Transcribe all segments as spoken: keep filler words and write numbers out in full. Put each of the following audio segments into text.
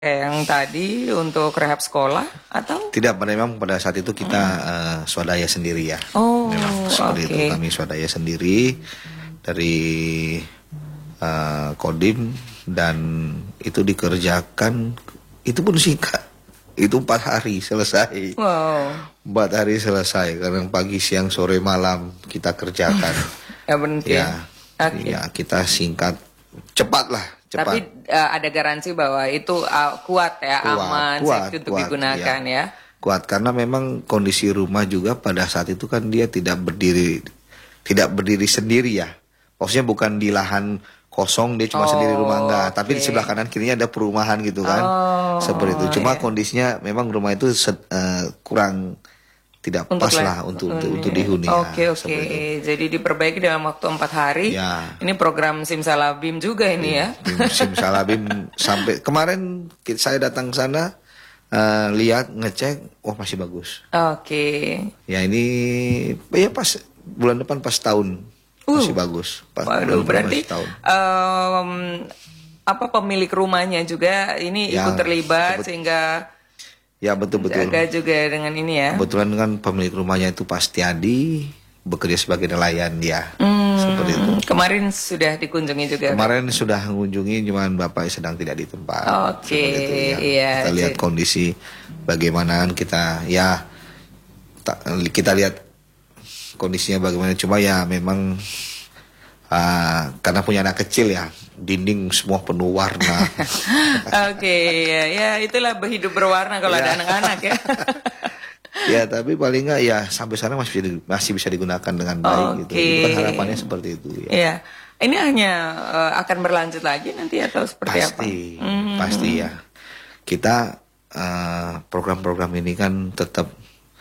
yang tadi untuk rehab sekolah atau? Tidak, memang pada saat itu kita hmm. uh, swadaya sendiri ya. Oh, memang seperti okay. itu, kami swadaya sendiri dari uh, Kodim, dan itu dikerjakan, itu pun singkat, itu empat hari selesai. Wow. Empat hari selesai, karena pagi, siang, sore, malam kita kerjakan. Ya benar ya. Okay. Ya, kita singkat, cepat lah. Cepat. Tapi uh, ada garansi bahwa itu uh, kuat ya, kuat, aman, kuat, untuk kuat, digunakan ya. ya. Kuat, karena memang kondisi rumah juga pada saat itu kan dia tidak berdiri, tidak berdiri sendiri ya. Maksudnya bukan di lahan kosong dia cuma oh, sendiri rumah, enggak. Okay. Tapi di sebelah kanan kirinya ada perumahan gitu kan. Oh, seperti itu. Cuma yeah. kondisinya memang rumah itu uh, kurang tidak untuk pas lah untuk untuk, untuk dihuni. Oke ya, oke. Okay. Jadi diperbaiki dalam waktu empat hari. Ya. Ini program Simsalabim juga ini ya. Simsalabim sampai kemarin saya datang ke sana uh, lihat ngecek, wah oh, masih bagus. Oke. Okay. Ya ini ya pas bulan depan pas tahun uh. masih bagus. Pas Waduh, berarti um, apa pemilik rumahnya juga ini ya, ikut terlibat sebut, sehingga ya betul-betul. Jaga juga dengan ini ya. Kebetulan kan pemilik rumahnya itu Pak Setiadi, bekerja sebagai nelayan dia. Hmm, seperti itu. Kemarin sudah dikunjungi juga. Kemarin kan? sudah mengunjungi, cuman Bapak sedang tidak di tempat. Oke, okay, ya. Iya. Kita lihat kondisi bagaimana kita ya kita lihat kondisinya bagaimana. Cuma ya memang uh, karena punya anak kecil ya, dinding semua penuh warna. Oke, okay, ya, ya itulah berhidup berwarna kalau ya. Ada anak-anak ya. Ya, tapi paling nggak ya sampai sana masih masih bisa digunakan dengan baik. Okay. Gitu. Itu kan harapannya seperti itu. Ya. Ya. Ini hanya uh, akan berlanjut lagi nanti atau seperti pasti, apa? Pasti, hmm. pasti ya. Kita uh, program-program ini kan tetap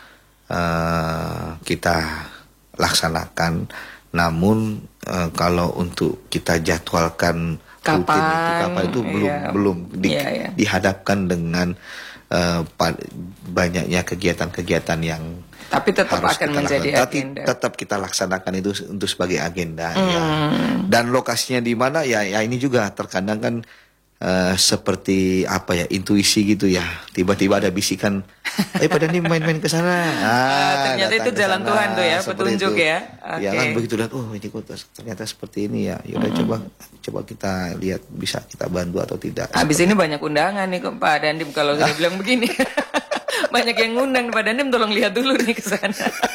uh, kita laksanakan. Namun uh, kalau untuk kita jadwalkan kapan, rutin itu kapan itu belum iya, belum di, iya, iya. dihadapkan dengan uh, banyaknya kegiatan-kegiatan yang tapi tetap akan menjadi lakukan. agenda. Tetap kita laksanakan itu untuk sebagai agenda hmm. ya. Dan lokasinya di mana ya, ya ini juga terkadang kan Uh, seperti apa ya, intuisi gitu ya, tiba-tiba ada bisikan, eh pada nih main-main ke sana. Ah, ternyata itu jalan Tuhan tuh ya, petunjuk itu. Ya. Okay. Ya kan begitu lihat, oh ini kok ternyata seperti ini ya. Yaudah mm-hmm. coba coba kita lihat bisa kita bantu atau tidak. Habis ini banyak undangan nih kok Pak Dandim kalau saya bilang begini. Banyak yang ngundang Pak Dandim, tolong lihat dulu nih ke sana.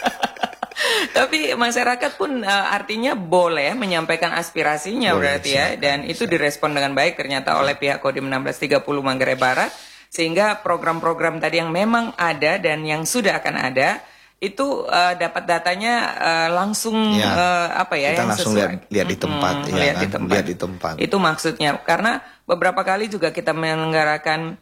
Tapi masyarakat pun uh, artinya boleh menyampaikan aspirasinya boleh, berarti ya, dan silakan, itu silakan. Direspon dengan baik ternyata oleh pihak Kodim enam belas tiga puluh Manggarai Barat, sehingga program-program tadi yang memang ada dan yang sudah akan ada itu uh, dapat datanya uh, langsung ya, uh, apa ya kita yang langsung sesuai. lihat, lihat di tempat, hmm, ya, lihat, kan? di tempat. lihat di tempat. Itu maksudnya karena beberapa kali juga kita menyelenggarakan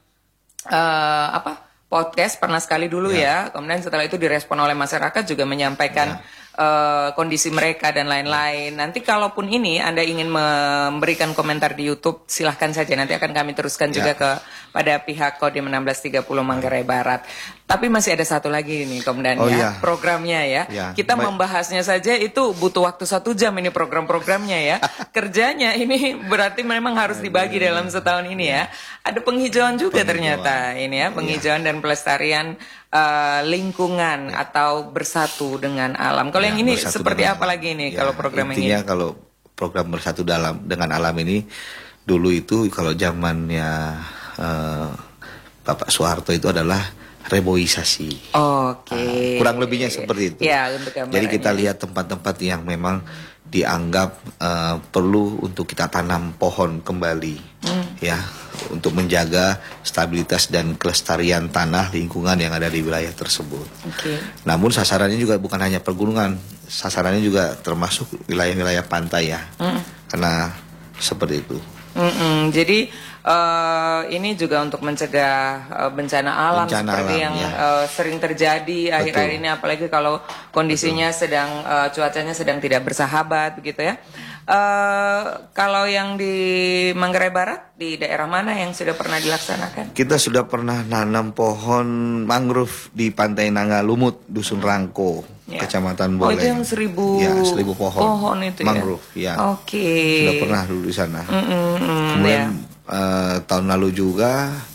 uh, apa? podcast pernah sekali dulu ya. ya, kemudian setelah itu direspon oleh masyarakat juga menyampaikan ya. uh, kondisi mereka dan lain-lain. Nanti kalaupun ini Anda ingin memberikan komentar di YouTube, silahkan saja, nanti akan kami teruskan ya. juga ke pada pihak Kodim enam belas tiga puluh Manggarai Barat. Tapi masih ada satu lagi nih Komandan oh, ya, ya, programnya ya. ya. Kita Baik. membahasnya saja itu butuh waktu satu jam ini program-programnya ya. Kerjanya ini berarti memang harus dibagi dalam setahun ini ya. Ada penghijauan juga penghijauan. ternyata ini ya, penghijauan ya. dan pelestarian uh, lingkungan ya. atau bersatu dengan alam. Kalau ya, yang ini seperti apa lagi ini ya, kalau program intinya ini? Intinya kalau program bersatu dalam dengan alam ini dulu itu kalau zamannya uh, Bapak Soeharto itu adalah reboisasi. Oke. Okay. Uh, kurang lebihnya seperti itu. Ya, untuk Jadi kita lihat tempat-tempat yang memang dianggap uh, perlu untuk kita tanam pohon kembali, hmm. ya, untuk menjaga stabilitas dan kelestarian tanah lingkungan yang ada di wilayah tersebut. Okay. Namun sasarannya juga bukan hanya pergunungan, sasarannya juga termasuk wilayah-wilayah pantai ya, hmm. karena seperti itu. Mm-mm. Jadi uh, ini juga untuk mencegah uh, bencana alam bencana seperti alam, yang ya. uh, sering terjadi akhir-akhir ini, apalagi kalau kondisinya Betul. sedang uh, cuacanya sedang tidak bersahabat begitu ya. Uh, kalau yang di Manggarai Barat, di daerah mana yang sudah pernah dilaksanakan? Kita sudah pernah nanam pohon mangrove di Pantai Nangga Lumut, Dusun Rangko, ya. Kecamatan Boleng. Oh, itu yang seribu, ya, seribu pohon, pohon itu mangrove, ya? ya. Oke. Okay. Sudah pernah dulu di sana. Mm -mm, Kemudian ya. uh, tahun lalu juga